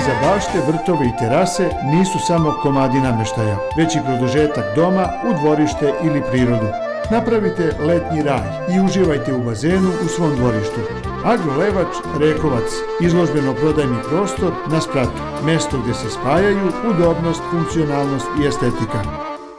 za bašte, vrtove i terase nisu samo komadi namještaja, već i produžetak doma u dvorište ili prirodu. Napravite letnji raj i uživajte u bazenu u svom dvorištu. Agrolevač Rekovac, izložbeno-prodajni prostor na spratu, mesto gdje se spajaju udobnost, funkcionalnost i estetika.